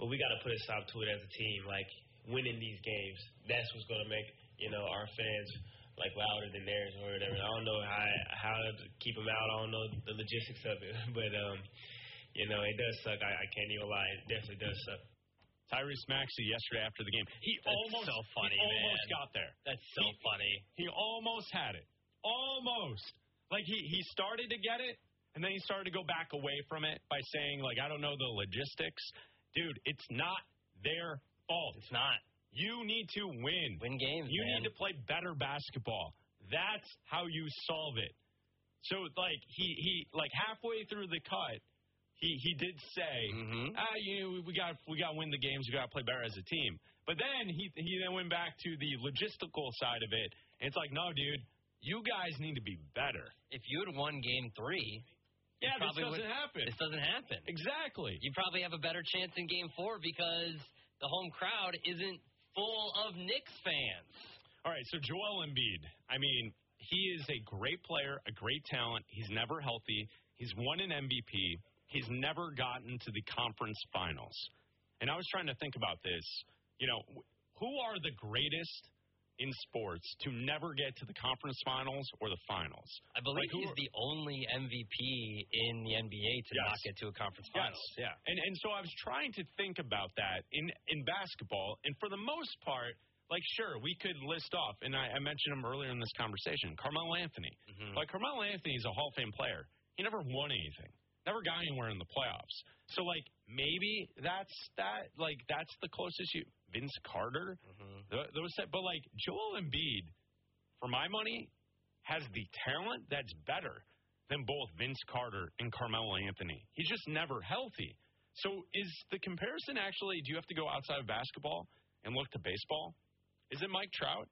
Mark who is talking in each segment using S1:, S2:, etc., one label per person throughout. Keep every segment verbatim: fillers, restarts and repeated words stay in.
S1: but we got to put a stop to it as a team. Like, winning these games, that's what's going to make, you know, our fans, like, louder than theirs or whatever. I don't know how how to keep them out. I don't know the logistics of it. But, um, you know, it does suck. I, I can't even lie. It definitely does suck.
S2: Tyrese Maxey yesterday after the game. He
S3: That's
S2: almost,
S3: so funny,
S2: he almost
S3: man.
S2: got there.
S3: That's so
S2: he,
S3: funny.
S2: He almost had it. Almost. Like, he, he started to get it, and then he started to go back away from it by saying, like, I don't know the logistics. Dude, it's not their fault.
S3: It's not.
S2: You need to win.
S3: Win games,
S2: You
S3: man.
S2: need to play better basketball. That's how you solve it. So, like, he, he like, halfway through the cut, He he did say,
S3: mm-hmm.
S2: ah, you know, we got we got to win the games. We got to play better as a team. But then he he then went back to the logistical side of it, and it's like, no, dude, you guys need to be better.
S3: If you had won Game Three,
S2: yeah, this doesn't
S3: would,
S2: happen.
S3: This doesn't happen.
S2: Exactly.
S3: You probably have a better chance in Game Four because the home crowd isn't full of Knicks fans.
S2: All right, so Joel Embiid. I mean, he is a great player, a great talent. He's never healthy. He's won an M V P. He's never gotten to the conference finals. And I was trying to think about this. You know, who are the greatest in sports to never get to the conference finals or the finals?
S3: I believe
S2: like,
S3: he's
S2: are,
S3: the only M V P in the N B A to
S2: yes.
S3: not get to a conference finals.
S2: Yes, yeah. And and so I was trying to think about that in, in basketball. And for the most part, like, sure, we could list off, and I, I mentioned him earlier in this conversation, Carmelo Anthony.
S3: Mm-hmm.
S2: Like, Carmelo Anthony is a Hall of Fame player. He never won anything. Never got anywhere in the playoffs. So, like, maybe that's that. Like, that's the closest you. Vince Carter.
S3: Mm-hmm.
S2: Those, but like Joel Embiid, for my money, has the talent that's better than both Vince Carter and Carmelo Anthony. He's just never healthy. So, is the comparison actually? Do you have to go outside of basketball and look to baseball? Is it Mike Trout?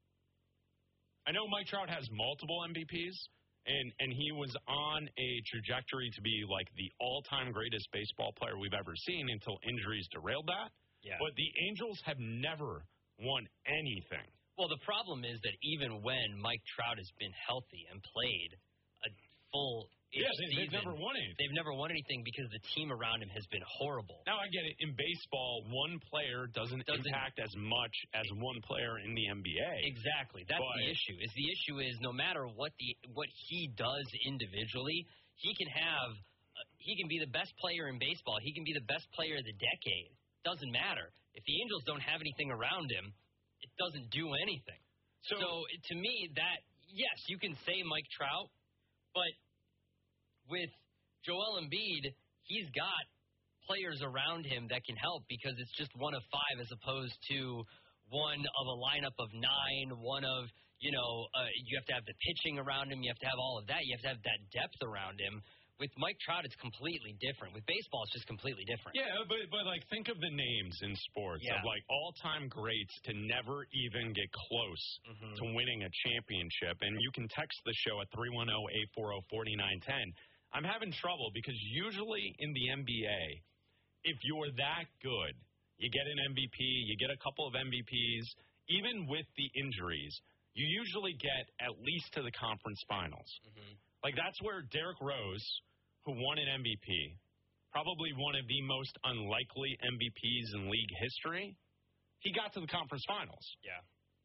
S2: I know Mike Trout has multiple M V Ps. And and he was on a trajectory to be like the all-time greatest baseball player we've ever seen until injuries derailed that.
S3: Yeah.
S2: But the Angels have never won anything.
S3: Well, the problem is that even when Mike Trout has been healthy and played a full
S2: yeah, they,
S3: season,
S2: they've never won anything.
S3: They've never won anything because the team around him has been horrible.
S2: Now, I get it. In baseball, one player doesn't, doesn't impact as much as one player in the N B A.
S3: Exactly. That's
S2: but,
S3: the issue. Is the issue is no matter what the what he does individually, he can have uh, he can be the best player in baseball. He can be the best player of the decade. Doesn't matter. If the Angels don't have anything around him, it doesn't do anything. So, so to me, that yes, you can say Mike Trout, but with Joel Embiid, he's got players around him that can help because it's just one of five as opposed to one of a lineup of nine, one of, you know, uh, you have to have the pitching around him, you have to have all of that, you have to have that depth around him. With Mike Trout, it's completely different. With baseball, it's just completely different.
S2: Yeah, but, but like, think of the names in sports
S3: yeah.
S2: of, like, all-time greats to never even get close
S3: mm-hmm.
S2: to winning a championship. And you can text the show at three one zero, eight four zero, four nine one zero. I'm having trouble because usually in the N B A, if you're that good, you get an M V P, you get a couple of M V Ps, even with the injuries, you usually get at least to the conference finals.
S3: Mm-hmm.
S2: Like, that's where Derrick Rose, who won an M V P, probably one of the most unlikely M V Ps in league history, he got to the conference finals.
S3: Yeah.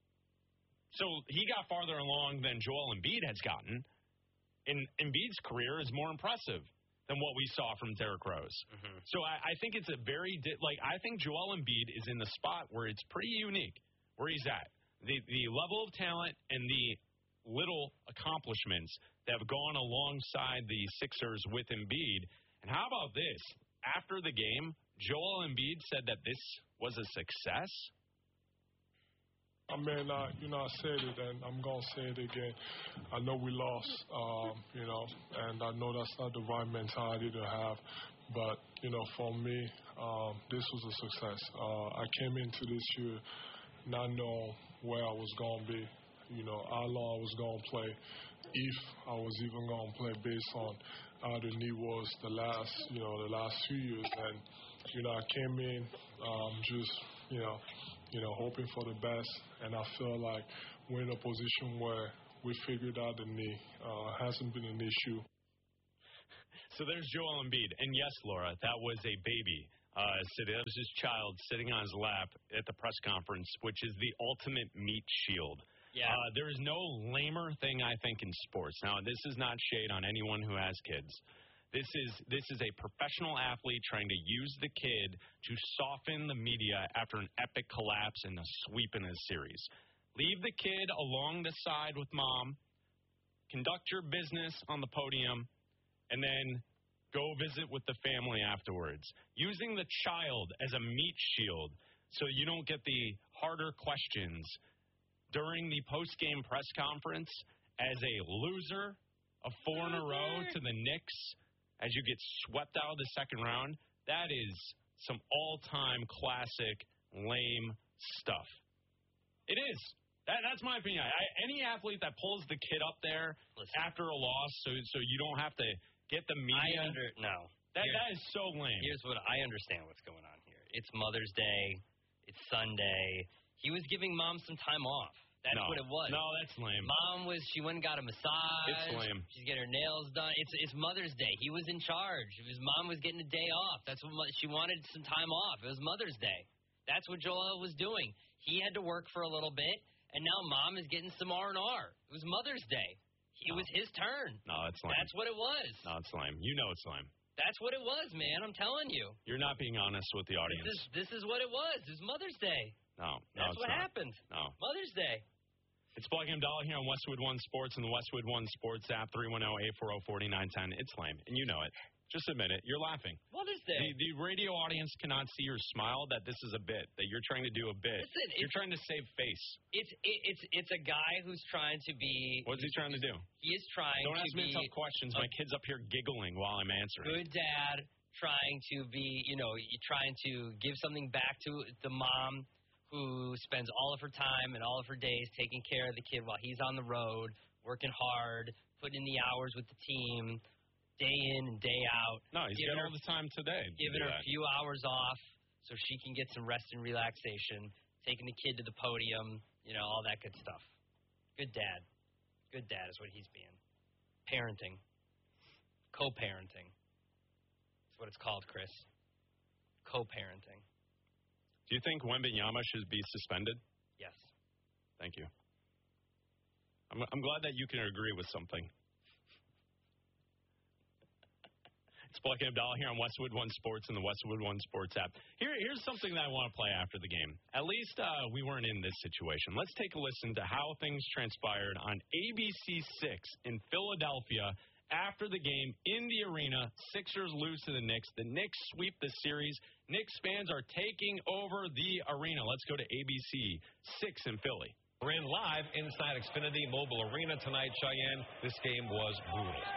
S2: So he got farther along than Joel Embiid has gotten. And Embiid's career is more impressive than what we saw from Derrick Rose.
S3: Mm-hmm.
S2: So I, I think it's a very, di- like, I think Joel Embiid is in the spot where it's pretty unique, where he's at. The, the level of talent and the little accomplishments that have gone alongside the Sixers with Embiid. And how about this? After the game, Joel Embiid said that this was a success.
S4: I mean, uh, you know, I said it, and I'm going to say it again. I know we lost, um, you know, and I know that's not the right mentality to have. But, you know, for me, um, this was a success. Uh, I came into this year not knowing where I was going to be, you know, how long I was going to play, if I was even going to play based on how the knee was the last, you know, the last few years. And, you know, I came in um, just, you know, you know, hoping for the best, and I feel like we're in a position where we figured out the knee. Uh, hasn't been an issue.
S2: So there's Joel Embiid. And yes, Laura, that was a baby Uh, sitting, that was his child sitting on his lap at the press conference, which is the ultimate meat shield.
S3: Yeah.
S2: Uh, there is no lamer thing, I think, in sports. Now, this is not shade on anyone who has kids. This is this is a professional athlete trying to use the kid to soften the media after an epic collapse and a sweep in a series. Leave the kid along the side with mom, conduct your business on the podium, and then go visit with the family afterwards. Using the child as a meat shield so you don't get the harder questions during the post-game press conference as a loser of four in a row to the Knicks as you get swept out of the second round, that is some all-time classic lame stuff. It is. That, that's my opinion. I, any athlete that pulls the kid up there
S3: Listen.
S2: after a loss so so you don't have to get the media.
S3: I under, no.
S2: That,
S3: Here,
S2: that is so lame.
S3: Here's what I understand what's going on here. It's Mother's Day. It's Sunday. He was giving mom some time off. That's
S2: no.
S3: what it was.
S2: No, that's lame.
S3: Mom was, she went and got a massage.
S2: It's lame.
S3: She's getting her nails done. It's it's Mother's Day. He was in charge. His mom was getting a day off. That's what she wanted, some time off. It was Mother's Day. That's what Joel was doing. He had to work for a little bit, and now mom is getting some R and R. It was Mother's Day. It
S2: no.
S3: was his turn.
S2: No, that's lame.
S3: That's what it was.
S2: No, it's lame. You know it's lame.
S3: That's what it was, man. I'm telling you.
S2: You're not being honest with the audience.
S3: This is, this is what it was. It was Mother's Day.
S2: No, no,
S3: That's
S2: it's
S3: what
S2: not.
S3: happened.
S2: No.
S3: Mother's Day.
S2: It's Black and Dollar here on Westwood One Sports and the Westwood One Sports app, three one zero, eight four zero, four nine one zero. It's lame, and you know it. Just admit it. You're laughing.
S3: Mother's Day.
S2: The, the radio audience cannot see your smile that this is a bit, that you're trying to do a bit.
S3: Listen,
S2: you're trying to save face.
S3: It's it, it's it's a guy who's trying to be.
S2: What's he trying to do?
S3: He is trying
S2: Don't
S3: to
S2: ask me
S3: be
S2: tough questions. My kid's up here giggling while I'm answering.
S3: Good dad, trying to be, you know, trying to give something back to the mom who spends all of her time and all of her days taking care of the kid while he's on the road, working hard, putting in the hours with the team, day in and day out.
S2: No, he's got all the time today.
S3: Giving her a few hours off so she can get some rest and relaxation, taking the kid to the podium, you know, all that good stuff. Good dad. Good dad is what he's being. Parenting. Co-parenting. That's what it's called, Chris. Co-parenting.
S2: Do you think Wembanyama should be suspended?
S3: Yes.
S2: Thank you. I'm, I'm glad that you can agree with something. It's Black and Abdallah here on Westwood One Sports and the Westwood One Sports app. Here, here's something that I want to play after the game. At least uh, we weren't in this situation. Let's take a listen to how things transpired on A B C six in Philadelphia after the game in the arena. Sixers lose to the Knicks. The Knicks sweep the series. Knicks fans are taking over the arena. Let's go to A B C six in Philly.
S5: We're in live inside Xfinity Mobile Arena tonight, Cheyenne. This game was brutal.